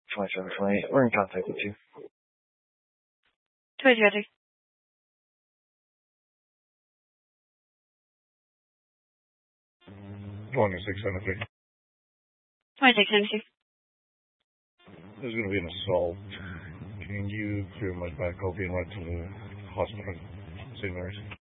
2728. We're in contact with you. 2020. $26.73. 26.72. There's going to be an assault. Can you clear my back? I'll be right to the hospital. St. Mary's.